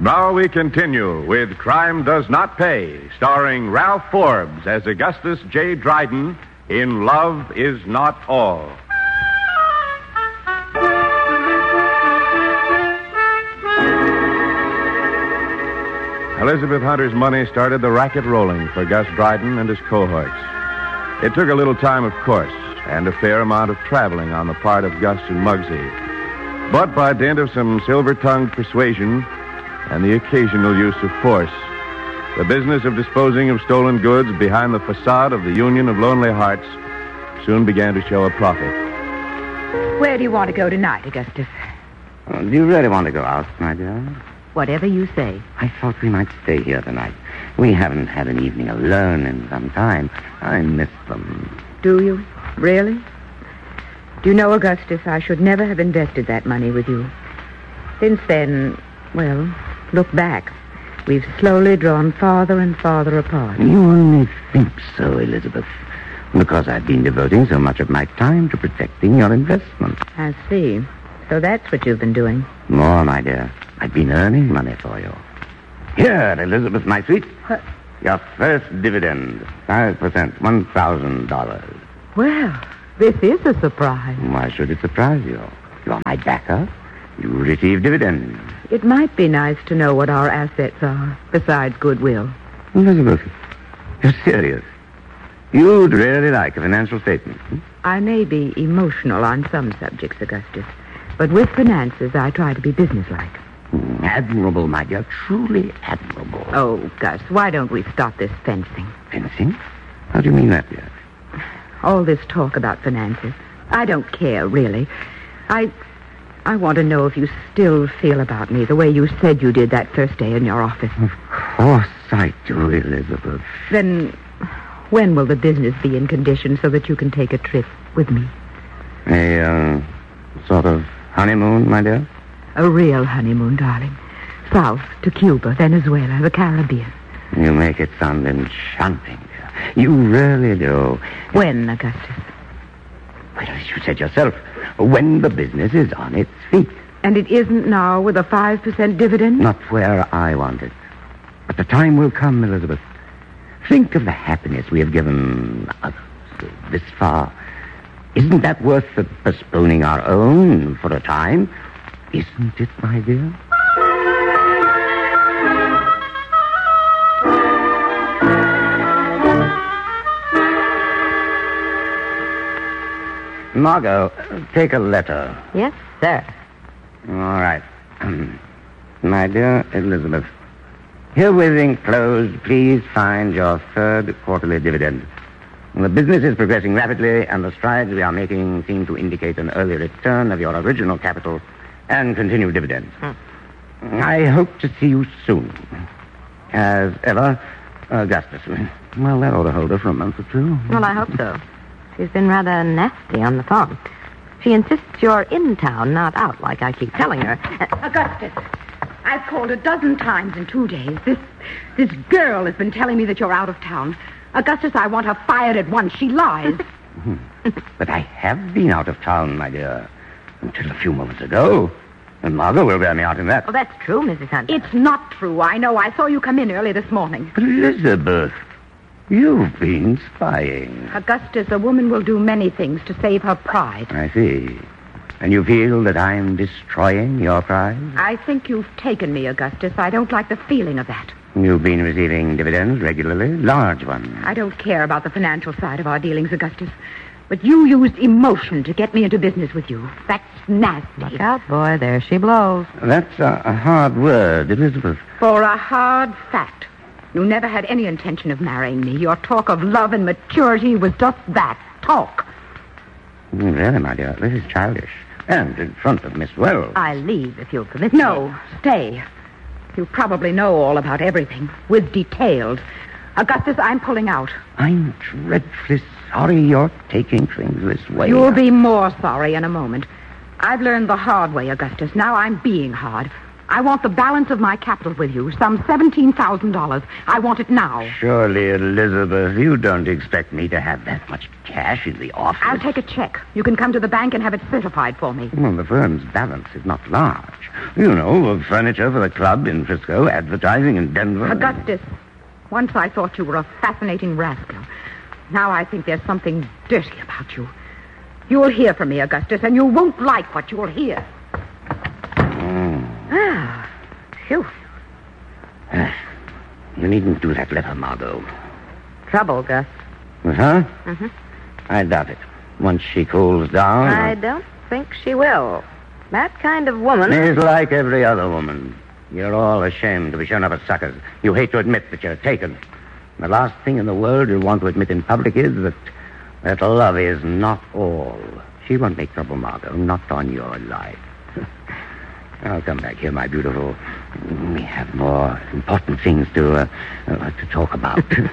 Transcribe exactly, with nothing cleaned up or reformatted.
Now we continue with Crime Does Not Pay, starring Ralph Forbes as Augustus J. Dryden in Love Is Not All. Elizabeth Hunter's money started the racket rolling for Gus Dryden and his cohorts. It took a little time, of course, and a fair amount of traveling on the part of Gus and Muggsy. But by dint of some silver-tongued persuasion and the occasional use of force, the business of disposing of stolen goods behind the facade of the Union of Lonely Hearts soon began to show a profit. Where do you want to go tonight, Augustus? Oh, do you really want to go out, my dear? Whatever you say. I thought we might stay here tonight. We haven't had an evening alone in some time. I miss them. Do you? Really? Do you know, Augustus, I should never have invested that money with you. Since then, well, look back. We've slowly drawn farther and farther apart. You only think so, Elizabeth, because I've been devoting so much of my time to protecting your investment. I see. So that's what you've been doing. More, my dear. I've been earning money for you. Here, Elizabeth, my sweet. What? Your first dividend. Five percent. One thousand dollars. Well, this is a surprise. Why should it surprise you? You're my backer. You receive dividends. It might be nice to know what our assets are, besides goodwill. Elizabeth, you're serious. You'd really like a financial statement. Hmm? I may be emotional on some subjects, Augustus, but with finances, I try to be businesslike. Admirable, my dear. Truly admirable. Oh, Gus, why don't we stop this fencing? Fencing? How do you mean that, dear? All this talk about finances. I don't care, really. I... I want to know if you still feel about me the way you said you did that first day in your office. Of course I do, Elizabeth. Then when will the business be in condition so that you can take a trip with me? A, uh, sort of honeymoon, my dear? A real honeymoon, darling. South to Cuba, Venezuela, the Caribbean. You make it sound enchanting, dear. You really do. When, Augustus? Well, as you said yourself, when the business is on its feet. And it isn't now with a five percent dividend? Not where I want it. But the time will come, Elizabeth. Think of the happiness we have given others this far. Isn't that worth the postponing our own for a time? Isn't it, my dear? Margot, take a letter. Yes, sir. All right. My dear Elizabeth, herewith enclosed, please find your third quarterly dividend. The business is progressing rapidly, and the strides we are making seem to indicate an early return of your original capital and continued dividends. Hmm. I hope to see you soon. As ever, Augustus. Well, that ought to hold her for a month or two. Well, I hope so. She's been rather nasty on the phone. She insists you're in town, not out, like I keep telling her. Augustus, I've called a dozen times in two days. This this girl has been telling me that you're out of town. Augustus, I want her fired at once. She lies. But I have been out of town, my dear, until a few moments ago. And Margot will bear me out in that. Well, that's true, Missus Hunter. It's not true. I know. I saw you come in early this morning. But Elizabeth, you've been spying. Augustus, a woman will do many things to save her pride. I see. And you feel that I'm destroying your pride? I think you've taken me, Augustus. I don't like the feeling of that. You've been receiving dividends regularly, large ones. I don't care about the financial side of our dealings, Augustus. But you used emotion to get me into business with you. That's nasty. Look out, boy. There she blows. That's a, a hard word, Elizabeth. For a hard fact. You never had any intention of marrying me. Your talk of love and maturity was just that, talk. Really, my dear, this is childish. And in front of Miss Wells. I leave, if you'll permit no, me. No, stay. You probably know all about everything, with details. Augustus, I'm pulling out. I'm dreadfully sorry you're taking things this way. You'll be more sorry in a moment. I've learned the hard way, Augustus. Now I'm being hard. I want the balance of my capital with you, some seventeen thousand dollars. I want it now. Surely, Elizabeth, you don't expect me to have that much cash in the office. I'll take a check. You can come to the bank and have it certified for me. Well, the firm's balance is not large. You know, furniture for the club in Frisco, advertising in Denver. Augustus, once I thought you were a fascinating rascal. Now I think there's something dirty about you. You'll hear from me, Augustus, and you won't like what you'll hear. Mm. Ah, phew. You needn't do that letter, Margot. Trouble, Gus. Huh? Mm-hmm. I doubt it. Once she cools down... I don't think she will. That kind of woman... is like every other woman. You're all ashamed to be shown up as suckers. You hate to admit that you're taken. The last thing in the world you'll want to admit in public is that that love is not all. She won't make trouble, Margot, not on your life. I'll come back here, my beautiful. We have more important things to uh, uh, to talk about.